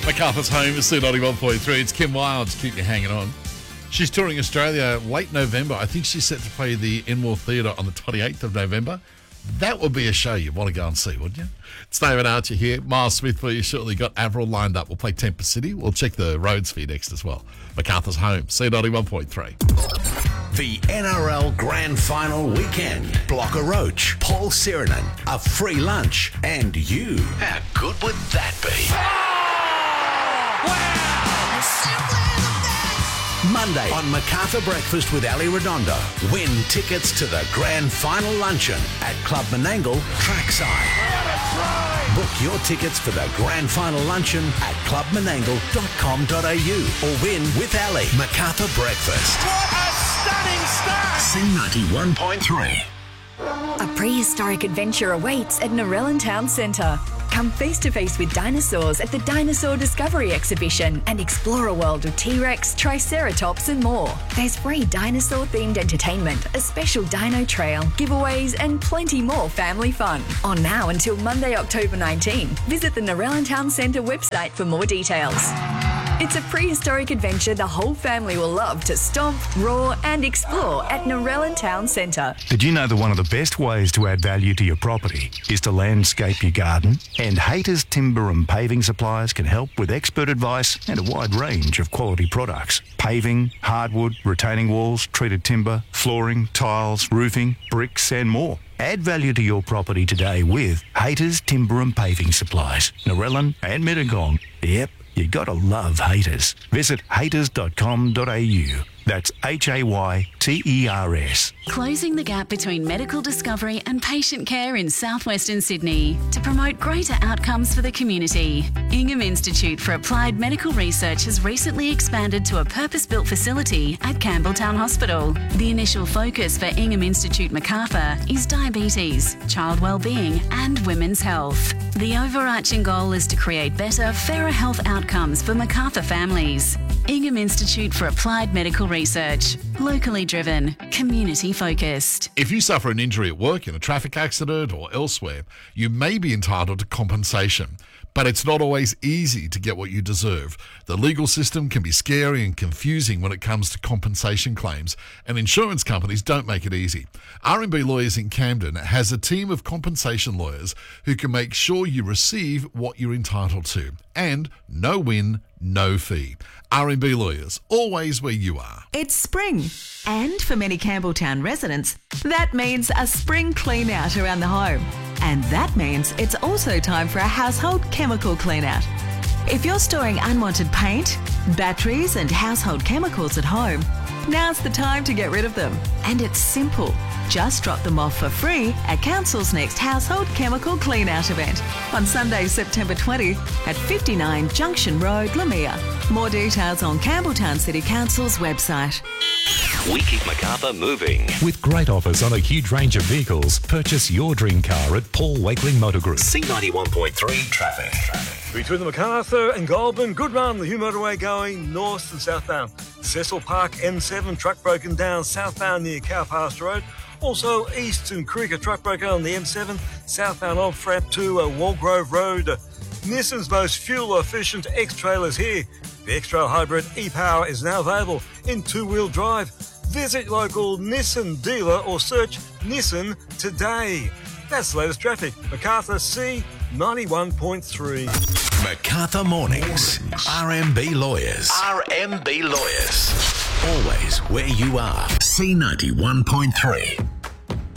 MacArthur's Home is C91.3. It's Kim Wilde. Keep you hanging on. She's touring Australia late November. I think she's set to play the Enmore Theatre on the 28th of November. That would be a show you'd want to go and see, wouldn't you? It's David Archer here. Miles Smith for you shortly. Got Avril lined up. We'll play Temper City. We'll check the roads for you next as well. MacArthur's Home, C91.3. The NRL Grand Final weekend. Blocker Roach, Paul Sirenen, a free lunch, and you. How good would that be? Monday on MacArthur Breakfast with Ali Redondo. Win tickets to the Grand Final luncheon at Club Menangle Trackside. Book your tickets for the Grand Final luncheon at clubmenangle.com.au or win with Ali. MacArthur Breakfast. What a stunning start! C91.3. A prehistoric adventure awaits at Narellan Town Centre. Come face to face with dinosaurs at the Dinosaur Discovery Exhibition and explore a world of T-Rex, Triceratops and more. There's free dinosaur-themed entertainment, a special dino trail, giveaways and plenty more family fun. On now until Monday, October 19. Visit the Narellan Town Centre website for more details. It's a prehistoric adventure the whole family will love to stomp, roar and explore at Narellan Town Centre. Did you know that one of the best ways to add value to your property is to landscape your garden? And Haters Timber and Paving Supplies can help with expert advice and a wide range of quality products. Paving, hardwood, retaining walls, treated timber, flooring, tiles, roofing, bricks and more. Add value to your property today with Haters Timber and Paving Supplies, Narellan and Mittagong. Yep. You gotta love Haters. Visit haters.com.au. That's HAYTERS. Closing the gap between medical discovery and patient care in southwestern Sydney to promote greater outcomes for the community. Ingham Institute for Applied Medical Research has recently expanded to a purpose-built facility at Campbelltown Hospital. The initial focus for Ingham Institute MacArthur is diabetes, child wellbeing and women's health. The overarching goal is to create better, fairer health outcomes for MacArthur families. Ingham Institute for Applied Medical Research. Locally driven, community focused. If you suffer an injury at work in a traffic accident or elsewhere, you may be entitled to compensation. But it's not always easy to get what you deserve. The legal system can be scary and confusing when it comes to compensation claims, and insurance companies don't make it easy. R&B Lawyers in Camden has a team of compensation lawyers who can make sure you receive what you're entitled to. And no win, no fee. R&B Lawyers, always where you are. It's spring, and for many Campbelltown residents, that means a spring clean out around the home. And that means it's also time for a household chemical clean out. If you're storing unwanted paint, batteries and household chemicals at home, now's the time to get rid of them. And it's simple. Just drop them off for free at Council's next Household Chemical Clean Out event on Sunday, September 20 at 59 Junction Road, Lamia. More details on Campbelltown City Council's website. We keep MacArthur moving. With great offers on a huge range of vehicles, purchase your dream car at Paul Wakeling Motor Group. C91.3 traffic. Between the MacArthur and Goulburn, good run, the Hume Motorway going north and southbound. Cecil Park M7, truck broken down southbound near Cowpass Road. Also, Eastern Creek, a truck broken on the M7, southbound off-ramp to Walgrove Road. Nissan's most fuel-efficient X-Trail is here. The X-Trail Hybrid e-Power is now available in two-wheel drive. Visit local Nissan dealer or search Nissan today. That's the latest traffic. MacArthur C91.3. MacArthur Mornings. RMB Lawyers. RMB Lawyers. Always where you are. C91.3.